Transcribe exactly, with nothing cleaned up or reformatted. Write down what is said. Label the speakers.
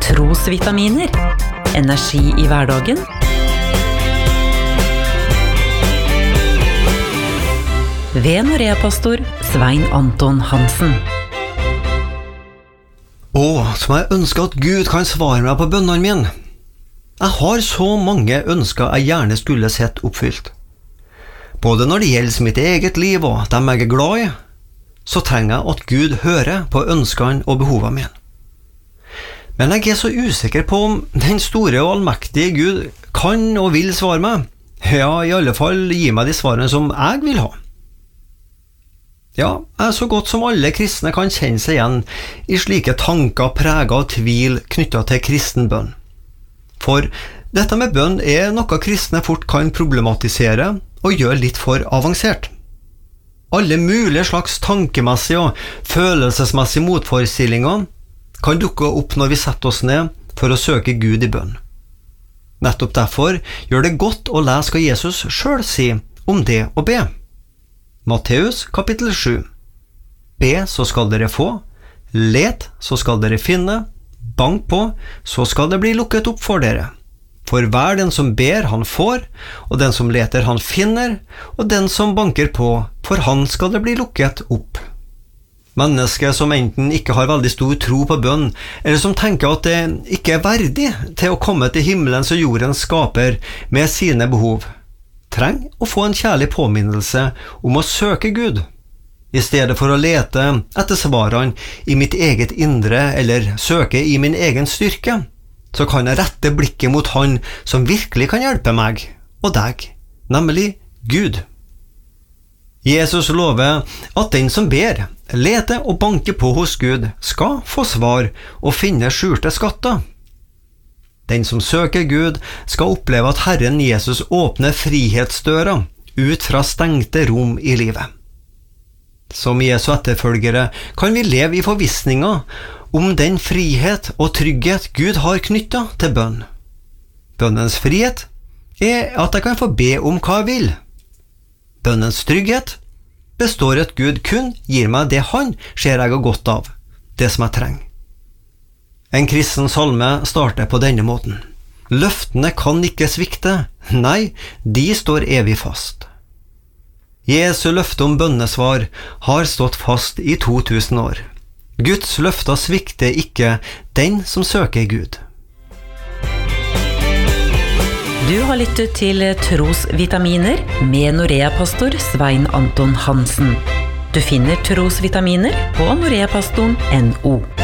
Speaker 1: Trosvitaminer. Energi i hverdagen. Ved Norea-pastor Svein Anton Hansen.
Speaker 2: Åh, som jeg ønsker at Gud kan svare meg på bønnene mine. Jeg har så mange ønsker jeg gjerne skulle sett oppfylt. Både når det gjelder mitt eget liv og dem jeg er glad i, så trenger jeg at Gud hører på ønskene og behovene mine. Men jeg er så usikker på om den store og allmektige Gud kan og vil svare meg. Ja, i alle fall gi meg de svarene som jeg vil ha. Ja, jeg er så godt som alle kristne kan kjenne seg igjen i slike tanker preget av tvil knyttet til kristen bønn. For dette med bønn er noe kristne fort kan problematisere og gjøre litt for avansert. Alle mulige slags tankemessige og følelsesmessige motforestillinger kan dukke opp når vi setter oss ned for å søke Gud i bønn. Nettopp derfor gjør det godt å lese hva Jesus selv sier om det å be. Matteus kapittel sju. Be, så skal dere få. Let, så skal dere finne. Bank på, så skal det bli lukket opp for dere. For hver den som ber, han får, og den som leter, han finner, og den som banker på, for han skal det bli lukket opp. Mennesker som enten ikke har veldig stor tro på bønn, eller som tenker at det ikke er verdig til å komme til himmelens og jordens skaper med sine behov, trenger å få en kjærlig påminnelse om å søke Gud, i stedet for å lete etter svarene i mitt eget indre eller søke i min egen styrke. Så kan jeg rette blikket mot Han som virkelig kan hjelpe meg og deg, nemlig Gud. Jesus lover at den som ber, leter og banker på hos Gud, skal få svar og finne skjulte skatter. Den som søker Gud, skal oppleve at Herren Jesus åpner frihetsdøra ut fra stengte rom i livet. Som Jesu etterfølgere kan vi leve i forvissninga om den frihet og trygghet Gud har knyttet til bønn. Bønnens frihet er at jeg kan få be om hva jeg vil. Bønnens trygghet består i at Gud kun gir meg det Han ser jeg har godt av, det som jeg trenger. En kristen salme starter på denne måten. Løftene kan ikke svikte, nei, de står evig fast. Jesu løfte om bønnesvar har stått fast i to tusen år. Guds løfter svikter ikke den som søker Gud.
Speaker 1: Du har lyttet til Trosvitaminer med Norea-pastor Svein Anton Hansen. Du finner Trosvitaminer på noreapastoren punktum no.